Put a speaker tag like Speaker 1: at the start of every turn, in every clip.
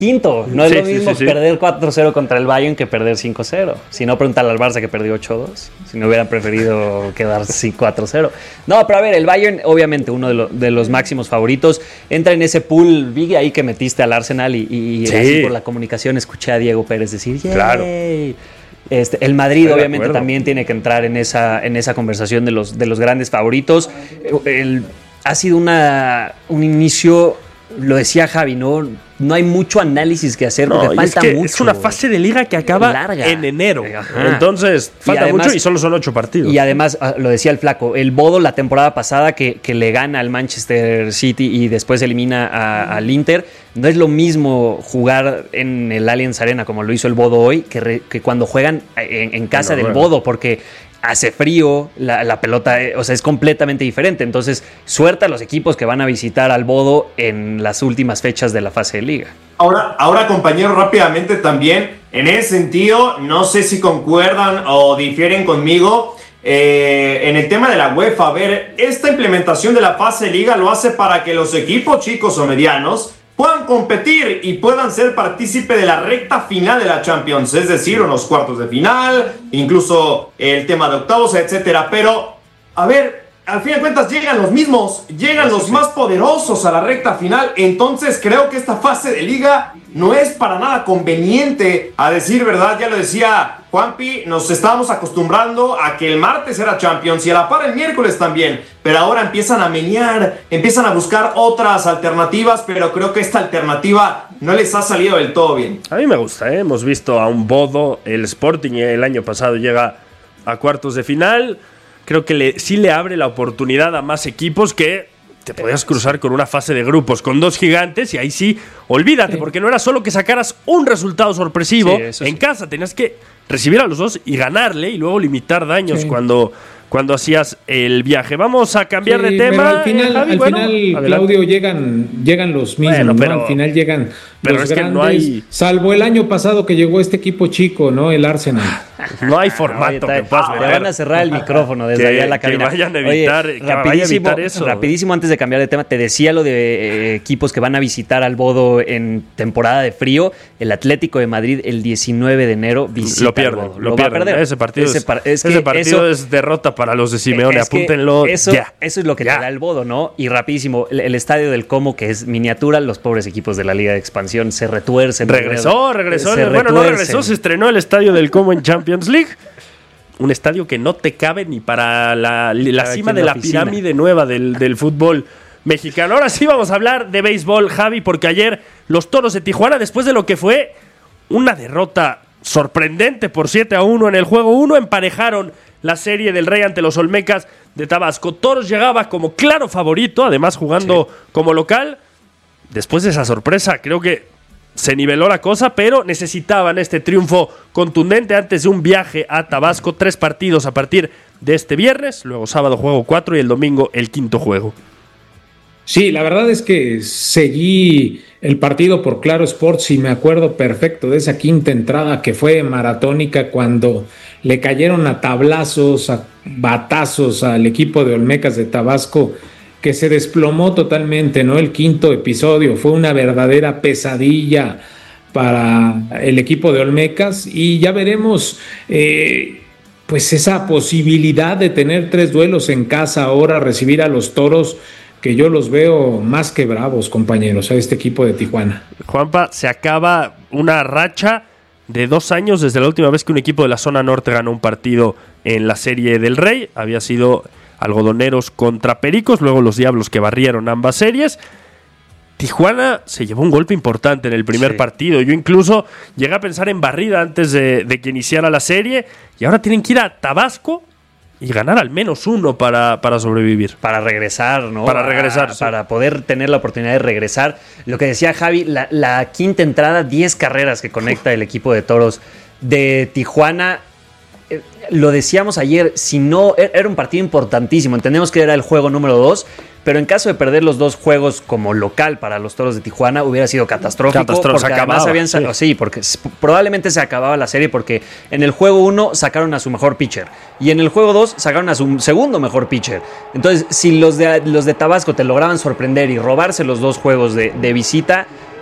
Speaker 1: quinto. No es lo mismo perder 4-0 contra el Bayern que perder 5-0. Si no, pregúntale al Barça que perdió 8-2. Si no hubieran preferido quedar 4-0. No, pero a ver, el Bayern, obviamente, uno de los máximos favoritos. Entra en ese pool big ahí que metiste al Arsenal y así por la comunicación escuché a Diego Pérez decir, ¡yay! Claro. El Madrid, obviamente, también tiene que entrar en esa conversación de los grandes favoritos. Ha sido un inicio, lo decía Javi, no hay mucho análisis que hacer porque falta mucho.
Speaker 2: Es una fase de liga que acaba larga en enero. Ajá. Entonces, falta mucho y solo son 8 partidos.
Speaker 1: Y además, lo decía el Flaco, el Bodo la temporada pasada que le gana al Manchester City y después elimina al Inter, no es lo mismo jugar en el Allianz Arena como lo hizo el Bodo hoy que cuando juegan en casa del Bodo, porque hace frío, la pelota, o sea, es completamente diferente. Entonces, suerte a los equipos que van a visitar al Bodo en las últimas fechas de la fase de liga.
Speaker 3: Ahora, compañeros, rápidamente también, en ese sentido, no sé si concuerdan o difieren conmigo en el tema de la UEFA. A ver, esta implementación de la fase de liga lo hace para que los equipos chicos o medianos puedan competir y puedan ser partícipe de la recta final de la Champions, es decir, unos cuartos de final, incluso el tema de octavos, etcétera. Pero, a ver, al fin de cuentas llegan los mismos, los más poderosos a la recta final. Entonces creo que esta fase de liga no es para nada conveniente, a decir verdad. Ya lo decía Juanpi, nos estábamos acostumbrando a que el martes era Champions y a la par el miércoles también, pero ahora empiezan a menear, empiezan a buscar otras alternativas, pero creo que esta alternativa no les ha salido del todo bien.
Speaker 2: A mí me gusta, hemos visto a un Bodo, el Sporting el año pasado llega a cuartos de final. Creo que sí le abre la oportunidad a más equipos que te podías cruzar con una fase de grupos con 2 gigantes y ahí sí, olvídate, porque no era solo que sacaras un resultado sorpresivo en casa, tenías que recibir a los dos y ganarle y luego limitar daños cuando hacías el viaje. Vamos a cambiar de tema.
Speaker 4: Al final, Claudio, llegan los mismos, pero, ¿no? Al final llegan los grandes, que no hay... salvo el año pasado que llegó este equipo chico, ¿no? El Arsenal.
Speaker 2: No hay formato que puedas
Speaker 1: meter. Te van a cerrar el micrófono desde allá en la cabina.
Speaker 2: Que vayan a evitar eso.
Speaker 1: Rapidísimo, antes de cambiar de tema, te decía lo de equipos que van a visitar al Bodo en temporada de frío. El Atlético de Madrid el 19 de enero visita
Speaker 2: lo pierde,
Speaker 1: al Bodo.
Speaker 2: Lo va a perder. Ese partido es derrota para los de Simeone. Apúntenlo ya.
Speaker 1: Eso es lo que te da el Bodo, ¿no? Y rapidísimo, el estadio del Como, que es miniatura, los pobres equipos de la Liga de Expansión se retuercen.
Speaker 2: Regresó. No regresó, se estrenó el estadio del Como en Champions League. Un estadio que no te cabe ni para la cima de la pirámide nueva del fútbol mexicano. Ahora sí vamos a hablar de béisbol, Javi, porque ayer los Toros de Tijuana, después de lo que fue una derrota sorprendente por 7-1 en el juego 1, emparejaron la serie del Rey ante los Olmecas de Tabasco. Toros llegaba como claro favorito, además jugando como local. Después de esa sorpresa, creo que se niveló la cosa, pero necesitaban este triunfo contundente antes de un viaje a Tabasco. 3 partidos a partir de este viernes, luego sábado juego 4 y el domingo el 5º juego.
Speaker 4: Sí, la verdad es que seguí el partido por Claro Sports y me acuerdo perfecto de esa quinta entrada que fue maratónica cuando le cayeron a tablazos, a batazos al equipo de Olmecas de Tabasco, que se desplomó totalmente, ¿no? El 5º episodio fue una verdadera pesadilla para el equipo de Olmecas y ya veremos pues esa posibilidad de tener 3 duelos en casa ahora, recibir a los Toros, que yo los veo más que bravos, compañeros, a este equipo de Tijuana.
Speaker 2: Juanpa, se acaba una racha de 2 años desde la última vez que un equipo de la zona norte ganó un partido en la Serie del Rey. Había sido Algodoneros contra Pericos, luego los Diablos que barrieron ambas series. Tijuana se llevó un golpe importante en el primer partido. Yo incluso llegué a pensar en barrida antes de que iniciara la serie, y ahora tienen que ir a Tabasco y ganar al menos 1 para sobrevivir.
Speaker 1: Para regresar, ¿no?
Speaker 2: Para regresar.
Speaker 1: Para poder tener la oportunidad de regresar. Lo que decía Javi, la quinta entrada, 10 carreras que conecta el equipo de Toros de Tijuana. Lo decíamos ayer, si no, era un partido importantísimo. Entendemos que era el juego número 2, pero en caso de perder los 2 juegos como local para los Toros de Tijuana, hubiera sido catastrófico. Porque además porque probablemente se acababa la serie, porque en el juego 1 sacaron a su mejor pitcher y en el juego 2 sacaron a su segundo mejor pitcher. Entonces, si los de Tabasco te lograban sorprender y robarse los 2 juegos de visita,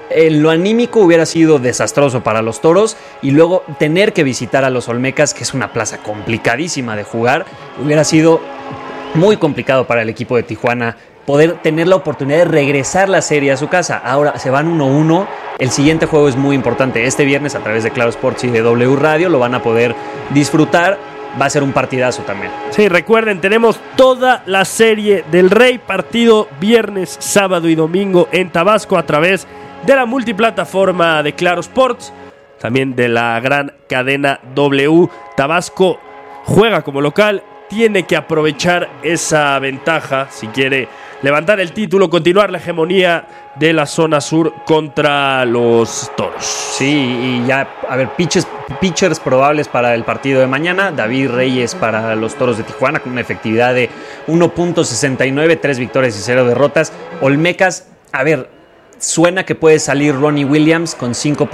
Speaker 1: en lo anímico hubiera sido desastroso para los Toros, y luego tener que visitar a los Olmecas, que es una plaza complicadísima de jugar, hubiera sido muy complicado para el equipo de Tijuana poder tener la oportunidad de regresar la serie a su casa. Ahora se van 1-1. El siguiente juego es muy importante. Este viernes, a través de Claro Sports y de W Radio, lo van a poder disfrutar. Va a ser un partidazo también.
Speaker 2: Sí, recuerden, tenemos toda la serie del Rey, partido viernes, sábado y domingo en Tabasco a través de la multiplataforma de Claro Sports, también de la gran cadena W. Tabasco juega como local, tiene que aprovechar esa ventaja si quiere levantar el título, continuar la hegemonía de la zona sur contra los Toros.
Speaker 1: Sí, y ya, a ver, pitchers probables para el partido de mañana. David Reyes para los Toros de Tijuana con una efectividad de 1.69, 3 victorias y 0 derrotas. Olmecas, a ver, suena que puede salir Ronnie Williams con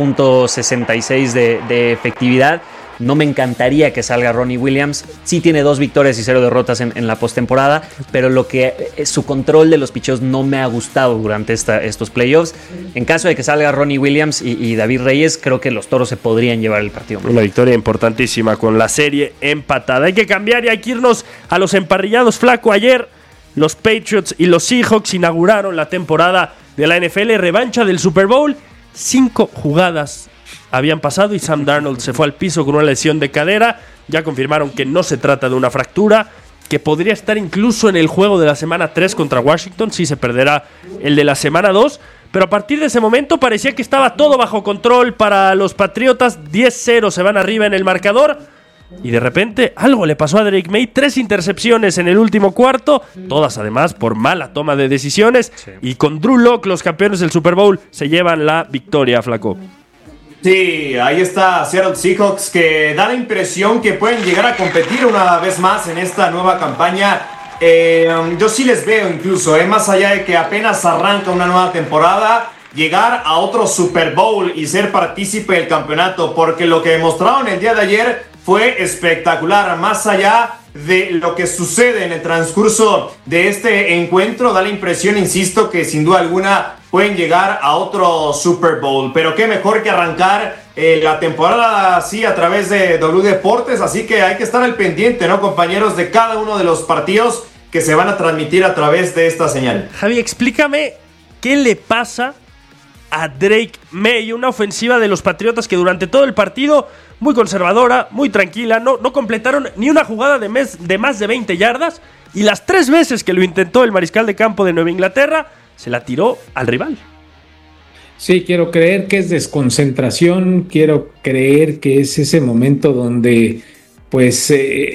Speaker 1: 5.66 de efectividad. No me encantaría que salga Ronnie Williams. Sí tiene 2 victorias y 0 derrotas en la postemporada, pero su control de los picheos no me ha gustado durante estos playoffs. En caso de que salga Ronnie Williams y David Reyes, creo que los Toros se podrían llevar el partido.
Speaker 2: Una victoria importantísima con la serie empatada. Hay que cambiar y hay que irnos a los emparrillados, Flaco. Ayer los Patriots y los Seahawks inauguraron la temporada de la NFL, revancha del Super Bowl. 5 jugadas habían pasado y Sam Darnold se fue al piso con una lesión de cadera. Ya confirmaron que no se trata de una fractura, que podría estar incluso en el juego de la semana 3 contra Washington. Sí se perderá el de la semana 2, pero a partir de ese momento parecía que estaba todo bajo control para los Patriotas. 10-0 se van arriba en el marcador y de repente algo le pasó a Drake May. 3 intercepciones en el último cuarto, todas además por mala toma de decisiones. Sí. Y con Drew Lock, los campeones del Super Bowl, se llevan la victoria, Flaco.
Speaker 3: Sí, ahí está Seattle Seahawks, que da la impresión que pueden llegar a competir una vez más en esta nueva campaña. Yo sí les veo incluso, más allá de que apenas arranca una nueva temporada, llegar a otro Super Bowl y ser partícipe del campeonato, porque lo que demostraron el día de ayer fue espectacular. Más allá de lo que sucede en el transcurso de este encuentro, da la impresión, insisto, que sin duda alguna pueden llegar a otro Super Bowl. Pero qué mejor que arrancar la temporada así a través de W Deportes. Así que hay que estar al pendiente, ¿no, compañeros? De cada uno de los partidos que se van a transmitir a través de esta señal.
Speaker 2: Javi, explícame qué le pasa a Drake May, una ofensiva de los Patriotas que durante todo el partido, muy conservadora, muy tranquila, no completaron ni una jugada de más de 20 yardas, y las 3 veces que lo intentó el mariscal de campo de Nueva Inglaterra, se la tiró al rival.
Speaker 4: Sí, quiero creer que es desconcentración, quiero creer que es ese momento donde pues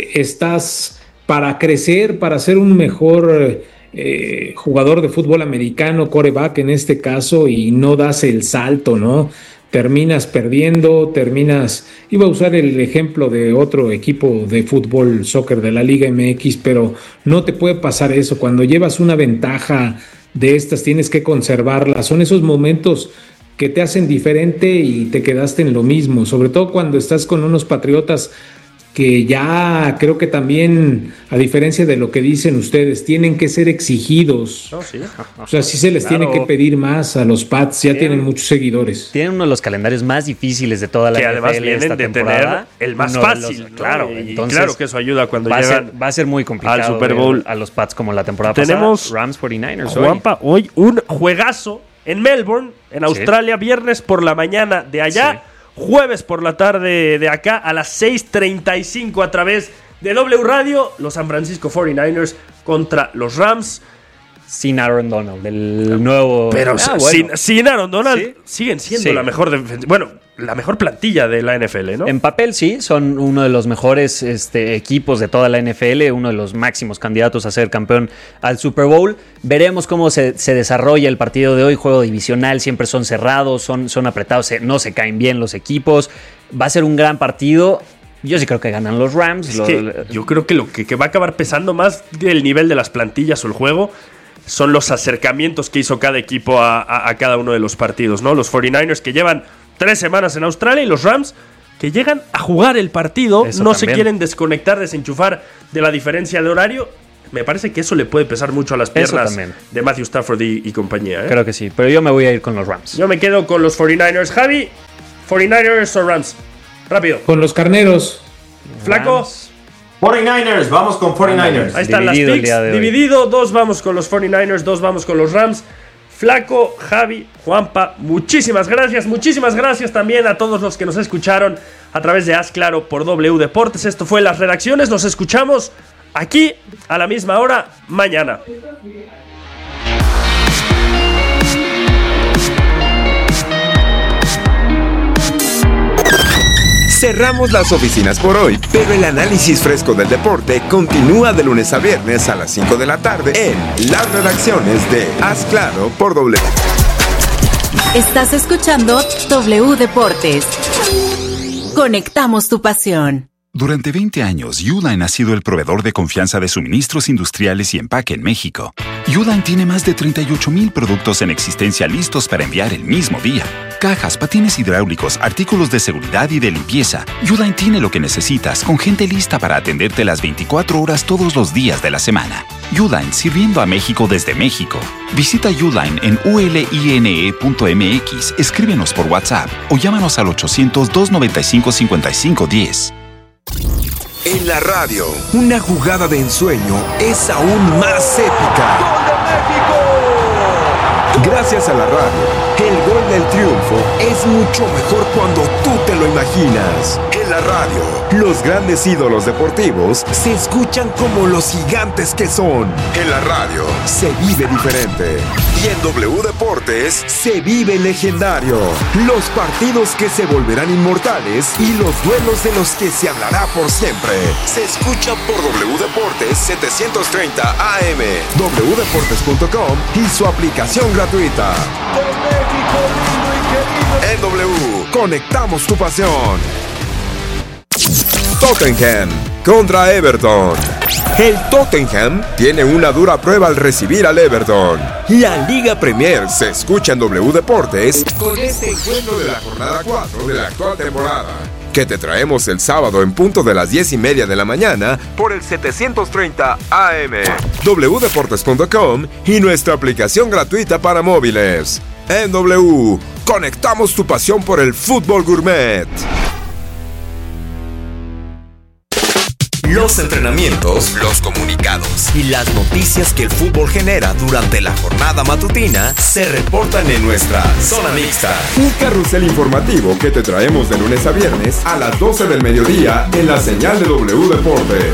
Speaker 4: estás para crecer, para ser un mejor jugador de fútbol americano, quarterback en este caso, y no das el salto, ¿no? Terminas perdiendo, iba a usar el ejemplo de otro equipo de fútbol, soccer de la Liga MX, pero no te puede pasar eso. Cuando llevas una ventaja de estas tienes que conservarla. Son esos momentos que te hacen diferente y te quedaste en lo mismo, sobre todo cuando estás con unos Patriotas que ya creo que también, a diferencia de lo que dicen ustedes, tienen que ser exigidos. Oh, sí. O sea, sí se les tiene que pedir más a los Pats, ya tienen muchos seguidores.
Speaker 1: Tienen uno de los calendarios más difíciles de toda la NFL
Speaker 2: además vienen
Speaker 1: esta
Speaker 2: de
Speaker 1: temporada.
Speaker 2: Tener el más fácil, ¿no? Claro. Entonces, claro que eso ayuda cuando llegan
Speaker 1: va a ser muy complicado
Speaker 2: al Super Bowl
Speaker 1: a los Pats como la temporada
Speaker 2: Tenemos
Speaker 1: pasada. Rams 49ers
Speaker 2: Juanpa, hoy un juegazo en Melbourne, en Australia, viernes por la mañana de allá. Sí. Jueves por la tarde de acá a las 6:35 a través de W Radio, los San Francisco 49ers contra los Rams.
Speaker 1: Sin Aaron Donald, el nuevo...
Speaker 2: Pero sin Aaron Donald, siguen siendo la mejor la mejor plantilla de la NFL, ¿no?
Speaker 1: En papel sí, son uno de los mejores equipos de toda la NFL, uno de los máximos candidatos a ser campeón al Super Bowl. Veremos cómo se desarrolla el partido de hoy, juego divisional, siempre son cerrados, son apretados, no se caen bien los equipos. Va a ser un gran partido. Yo sí creo que ganan los Rams.
Speaker 2: Yo creo que lo que va a acabar pesando más del nivel de las plantillas o el juego son los acercamientos que hizo cada equipo a cada uno de los partidos, ¿no? Los 49ers que llevan 3 semanas en Australia y los Rams que llegan a jugar el partido, no se quieren desconectar, desenchufar de la diferencia de horario. Me parece que eso le puede pesar mucho a las piernas de Matthew Stafford y compañía.
Speaker 1: Creo que sí, pero yo me voy a ir con los Rams.
Speaker 2: Yo me quedo con los 49ers. Javi, 49ers o Rams. Rápido.
Speaker 4: Con los carneros.
Speaker 2: Flaco.
Speaker 3: Rams. 49ers, vamos con 49ers.
Speaker 2: Ahí están las picks. Dividido, 2 vamos con los 49ers, 2 vamos con los Rams. Flaco, Javi, Juanpa, muchísimas gracias también a todos los que nos escucharon a través de Haz Claro por W Deportes. Esto fue Las Redacciones, nos escuchamos aquí a la misma hora mañana.
Speaker 5: Cerramos las oficinas por hoy, pero el análisis fresco del deporte continúa de lunes a viernes a las 5 de la tarde en Las Redacciones de Haz Claro por W.
Speaker 6: Estás escuchando W Deportes. Conectamos tu pasión.
Speaker 7: Durante 20 años, Uline ha sido el proveedor de confianza de suministros industriales y empaque en México. Uline tiene más de 38,000 productos en existencia listos para enviar el mismo día. Cajas, patines hidráulicos, artículos de seguridad y de limpieza. Uline tiene lo que necesitas, con gente lista para atenderte las 24 horas todos los días de la semana. Uline, sirviendo a México desde México. Visita Uline en uline.mx, escríbenos por WhatsApp o llámanos al 800-295-5510.
Speaker 5: En la radio, una jugada de ensueño es aún más épica.
Speaker 8: ¡Gol de México!
Speaker 5: Gracias a la radio, el gol del triunfo es mucho mejor cuando tú te lo imaginas. En la radio, los grandes ídolos deportivos se escuchan como los gigantes que son. En la radio, se vive diferente. Y en W Deportes, se vive legendario. Los partidos que se volverán inmortales y los duelos de los que se hablará por siempre. Se escucha por W Deportes 730 AM, wdeportes.com y su aplicación gratuita.
Speaker 8: De México, lindo y querido.
Speaker 5: En W, conectamos tu pasión. Tottenham contra Everton. El Tottenham tiene una dura prueba al recibir al Everton. La Liga Premier se escucha en W Deportes con este encuentro de la jornada 4 de la actual temporada, que te traemos el sábado en punto de las 10:30 de la mañana por el 730 AM, wdeportes.com y nuestra aplicación gratuita para móviles. En W, conectamos tu pasión por el fútbol gourmet. Los entrenamientos, los comunicados y las noticias que el fútbol genera durante la jornada matutina se reportan en nuestra Zona Mixta. Un carrusel informativo que te traemos de lunes a viernes a las 12 del mediodía en la señal de W Deportes.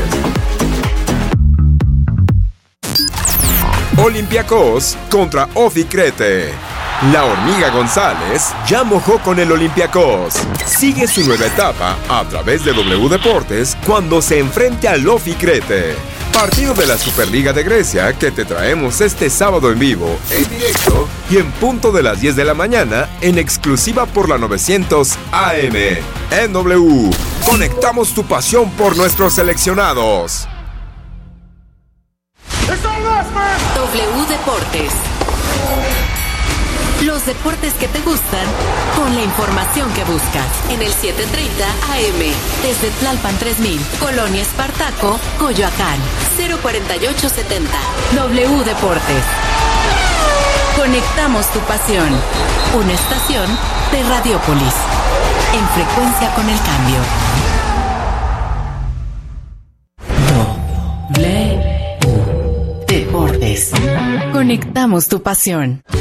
Speaker 5: Olympiacos contra Ofi Crete. La Hormiga González ya mojó con el Olympiacos. Sigue su nueva etapa a través de W Deportes cuando se enfrente al Ofi Crete. Partido de la Superliga de Grecia que te traemos este sábado en vivo, en directo y en punto de las 10 de la mañana en exclusiva por la 900 AM. En W, conectamos tu pasión por nuestros seleccionados.
Speaker 6: W Deportes. Los deportes que te gustan con la información que buscas. En el 730 AM, desde Tlalpan 3000, Colonia Espartaco, Coyoacán, 04870. W Deportes. Conectamos tu pasión. Una estación de Radiópolis. En frecuencia con el cambio. W Deportes. Conectamos tu pasión.